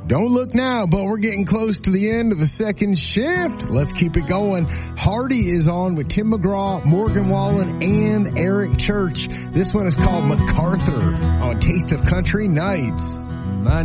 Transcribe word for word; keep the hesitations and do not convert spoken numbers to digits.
Don't look now, but we're getting close to the end of the second shift. Let's keep it going. Hardy is on with Tim McGraw, Morgan Wallen, and Eric Church. This one is called MacArthur on Taste of Country Nights.